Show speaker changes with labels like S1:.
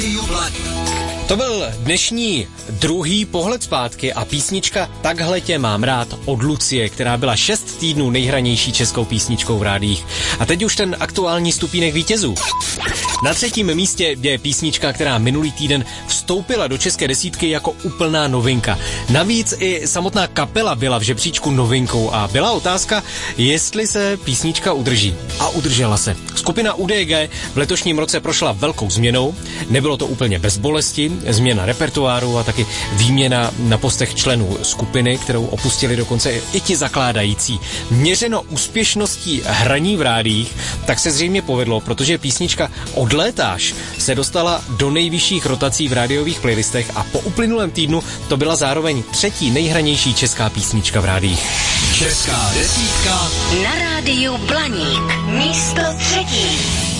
S1: To byl dnešní druhý pohled zpátky a písnička Takhle tě mám rád od Lucie, která byla 6 týdnů nejhranější českou písničkou v rádiích. A teď už ten aktuální stupínek vítězů. Na 3. místě je písnička, která minulý týden vstoupila do české desítky jako úplná novinka. Navíc i samotná kapela byla v žebříčku novinkou a byla otázka, jestli se písnička udrží. A udržela se. Skupina UDG v letošním roce prošla velkou změnou. Nebylo to úplně bez bolesti, změna repertoáru a taky výměna na postech členů skupiny, kterou opustili dokonce i ti zakládající. Měřeno úspěšností hraní v rádiích, tak se zřejmě povedlo, protože písnička Odlétáš se dostala do nejvyšších rotací v rádiových playlistech a po uplynulém týdnu to byla zároveň 3. nejhranější česká písnička v rádiích.
S2: Česká desítka
S3: na rádiu Blaník. Místo 3.